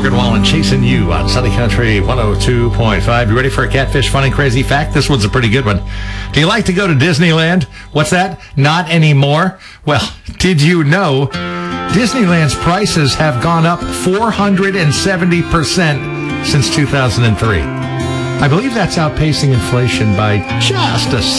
Morgan Wallen chasing you on Sunny Country 102.5. You ready for a catfish funny crazy fact? This one's a pretty good one. Do you like to go to Disneyland? What's that? Not anymore? Well, did you know Disneyland's prices have gone up 470% since 2003? I believe that's outpacing inflation by just a